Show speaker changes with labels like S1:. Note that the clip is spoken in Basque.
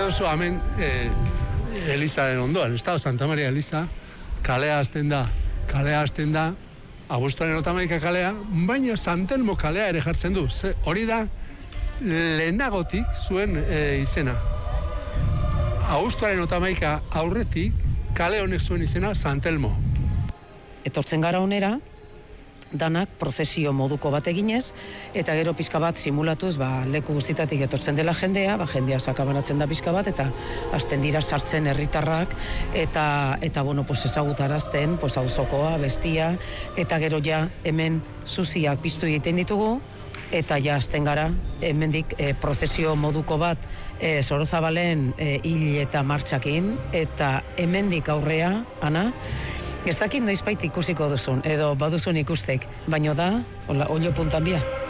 S1: ikuste duzu hemen Elizaren ondoan, Estado Santa Maria Eliza, kalea hasten da, Abuztuaren 31 kalea, baina Santelmo kalea ere jartzen du. Hori da lehenagotik zuen izena. Abuztuaren 31 aurretik kale honek zuen izena Santelmo.
S2: Etortzen gara onera, danak prozesio moduko bat eginez, eta gero pizka bat simulatuz, leku guztitatik etortzen dela jendea, jendea sakabanatzen da pizka bat, eta hasten dira sartzen herritarrak, eta ezagutarazten, auzokoa, bestia, eta gero ja hemen zuziak piztu egiten ditugu, eta ja hasten gara, hemendik prozesio moduko bat Sorozabalen hil eta martxakin, eta hemendik aurrea, Ana, ez dakit noizbait ikusiko duzun, edo baduzun ikustek, baino da, olio puntan bia.